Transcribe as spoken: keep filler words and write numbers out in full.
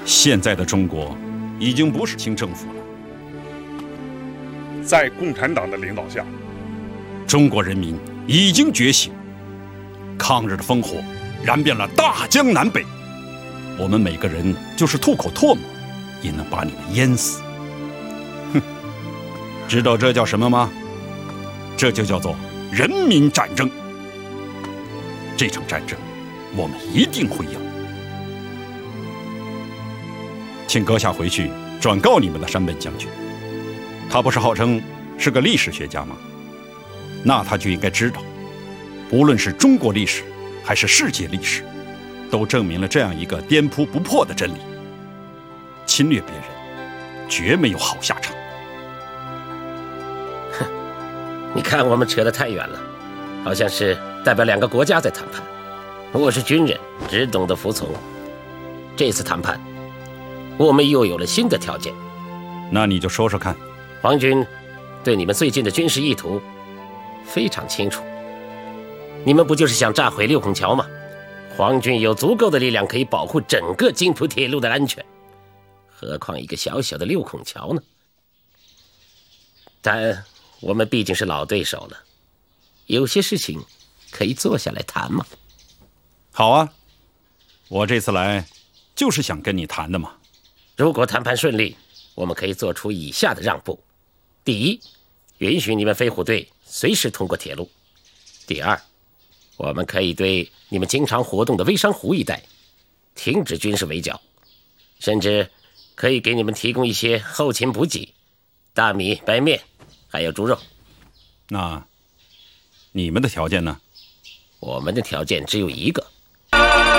现在的中国已经不是清政府了， 在共产党的领导下， 中国人民已经觉醒，抗日的烽火燃遍了大江南北，我们每个人就是吐口唾沫也能把你们淹死。哼，知道这叫什么吗？这就叫做人民战争。这场战争我们一定会赢。请阁下回去转告你们的山本将军，他不是号称是个历史学家吗？那他就应该知道，无论是中国历史还是世界历史，都证明了这样一个颠扑不破的真理：侵略别人绝没有好下场。 哼，你看我们扯得太远了，好像是代表两个国家在谈判。我是军人，只懂得服从。这次谈判我们又有了新的条件。 那你就说说看。 皇军对你们最近的军事意图非常清楚，你们不就是想炸毁六孔桥吗？皇军有足够的力量可以保护整个津浦铁路的安全，何况一个小小的六孔桥呢？但我们毕竟是老对手了，有些事情可以坐下来谈嘛。 好啊，我这次来就是想跟你谈的嘛。 如果谈判顺利，我们可以做出以下的让步：第一，允许你们飞虎队随时通过铁路；第二，我们可以对你们经常活动的微山湖一带停止军事围剿，甚至可以给你们提供一些后勤补给，大米、白面，还有猪肉。 那你们的条件呢？ 我们的条件只有一个，